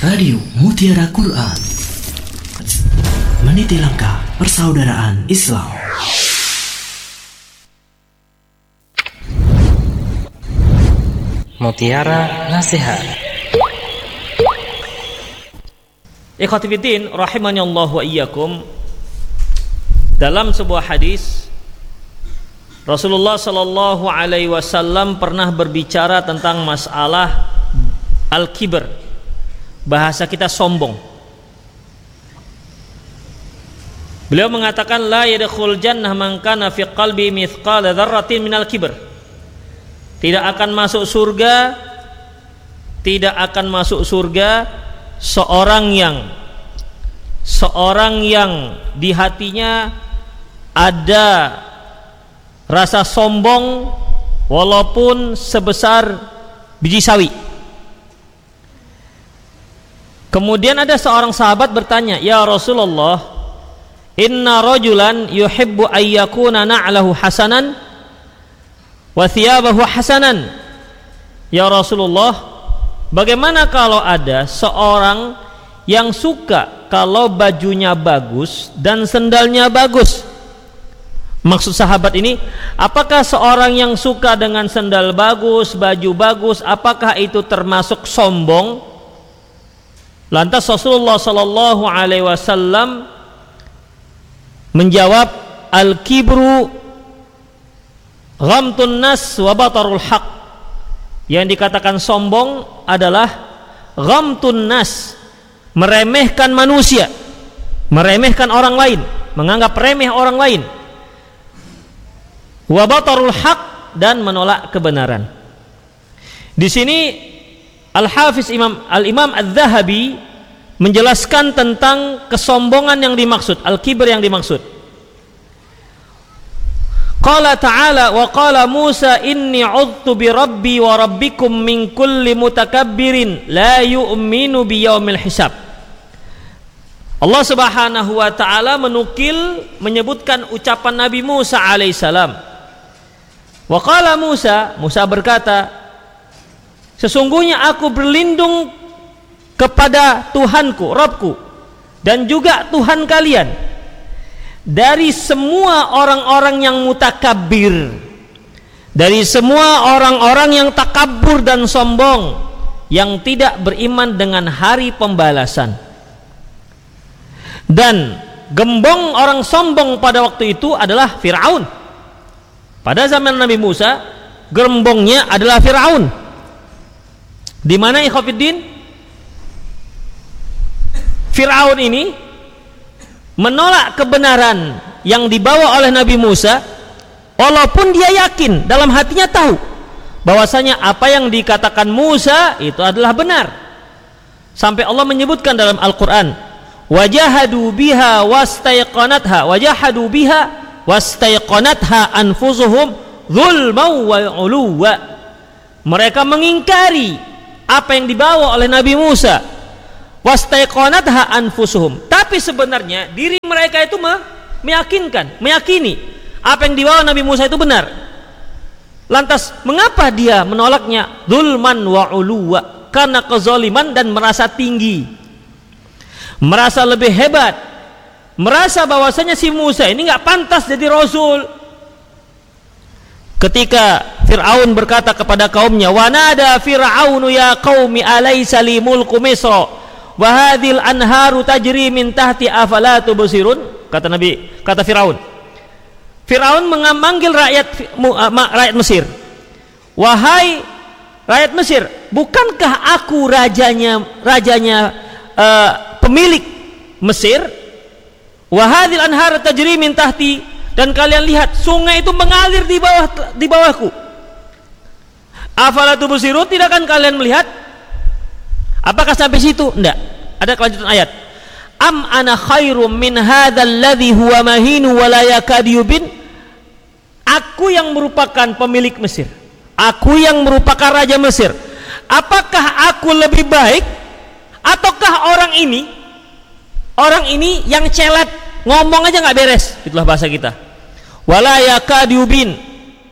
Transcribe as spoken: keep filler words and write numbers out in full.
Radio Mutiara Quran, meniti langkah persaudaraan Islam. Mutiara Nasihat. Ikhwati fiddin, rahimani Allah wa iyyakum. Dalam sebuah hadis, Rasulullah sallallahu alaihi wasallam pernah berbicara tentang masalah al-kibr. Bahasa kita sombong. Beliau mengatakan la yadkhul jannah man kana fi qalbi mithqala dzarratin minal kibr. Tidak akan masuk surga, tidak akan masuk surga seorang yang seorang yang di hatinya ada rasa sombong walaupun sebesar biji sawi. Kemudian ada seorang sahabat bertanya, "Ya Rasulullah, inna rajulan yuhibbu ayyakuna na'lahu hasanan wa thiyabahu hasanan." Ya Rasulullah, bagaimana kalau ada seorang yang suka kalau bajunya bagus dan sendalnya bagus? Maksud sahabat ini, apakah seorang yang suka dengan sendal bagus, baju bagus, apakah itu termasuk sombong? Lantas Rasulullah sallallahu alaihi wasallam menjawab, al-kibru ghamtun nas wa batarul haq. Yang dikatakan sombong adalah ghamtun nas, meremehkan manusia, meremehkan orang lain, menganggap remeh orang lain, wa batarul haq, dan menolak kebenaran. Di sini Al-Hafiz Imam Al-Imam Adz-Dzahabi menjelaskan tentang kesombongan yang dimaksud, al-kibr yang dimaksud. Qala ta'ala wa qala Musa inni 'udtu bi rabbi wa rabbikum min kulli mutakabbirin la yu'minu bi yaumil hisab. Allah Subhanahu wa taala menukil menyebutkan ucapan Nabi Musa alaihissalam. Wa qala Musa, Musa berkata, sesungguhnya aku berlindung kepada Tuhanku, Rabbku, dan juga Tuhan kalian dari semua orang-orang yang mutakabbir, dari semua orang-orang yang takabur dan sombong, yang tidak beriman dengan hari pembalasan. Dan gembong orang sombong pada waktu itu adalah Fir'aun. Pada zaman Nabi Musa, gembongnya adalah Fir'aun. Di mana ikhwatiddin, Fir'aun ini menolak kebenaran yang dibawa oleh Nabi Musa, walaupun dia yakin, dalam hatinya tahu bahwasanya apa yang dikatakan Musa itu adalah benar. Sampai Allah menyebutkan dalam Al-Quran, wajahadu biha wastaiqanatha wajahadu biha wastaiqanatha anfusuhum zulman wa uluwa. Mereka mengingkari apa yang dibawa oleh Nabi Musa, wastaiqanatha anfusuhum, tapi sebenarnya diri mereka itu meyakinkan, meyakini apa yang dibawa Nabi Musa itu benar. Lantas mengapa dia menolaknya? Zulman wa uluwa, karena kezaliman dan merasa tinggi, merasa lebih hebat, merasa bahwasanya si Musa ini nggak pantas jadi rasul. Ketika Fir'aun berkata kepada kaumnya, wa nada fir'aunu ya qaumi alaysa li mulku misra wa hadhil anharu tajri min tahti afala tubsirun. Kata Nabi, kata Fir'aun. Fir'aun memanggil rakyat rakyat Mesir. Wahai rakyat Mesir, bukankah aku rajanya rajanya uh, pemilik Mesir? Wa hadhil anharu tajri min tahti, dan kalian lihat sungai itu mengalir di bawah di bawahku. Afala tubsirun, tidak kan kalian melihat? Apakah sampai situ? Enggak. Ada kelanjutan ayat. Am ana khairum min hadzal ladzi huwa mahinu wa la yakadu yubin. Aku yang merupakan pemilik Mesir, aku yang merupakan raja Mesir, apakah aku lebih baik ataukah orang ini? Orang ini yang celat, ngomong aja nggak beres, itulah bahasa kita. Wala yakadu yubin,